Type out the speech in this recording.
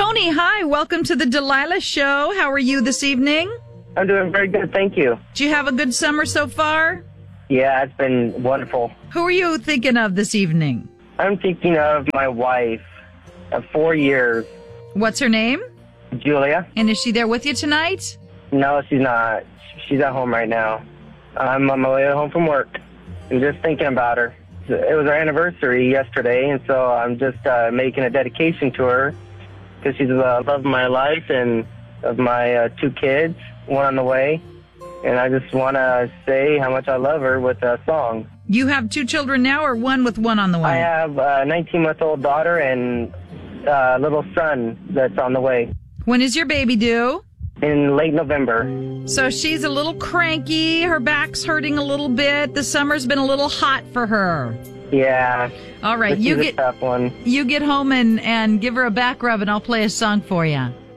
Tony, hi. Welcome to the Delilah Show. How are you this evening? I'm doing very good, thank you. Do you have a good summer so far? Yeah, it's been wonderful. Who are you thinking of this evening? I'm thinking of my wife of 4 years, What's her name? Julia. And is she there with you tonight? No, she's not. She's at home right now. I'm on my way home from work. I'm just thinking about her. It was our anniversary yesterday, and so I'm just making a dedication to her because she's the love of my life and of my 2 kids, one on the way. And I just want to say how much I love her with a song. You have 2 children now or one with one on the way? I have a 19-month-old daughter and a little son that's on the way. When is your baby due? In late November. So she's a little cranky. Her back's hurting a little bit. The summer's been a little hot for her. Yeah. All right. This is a tough one. You get home and give her a back rub and I'll play a song for you.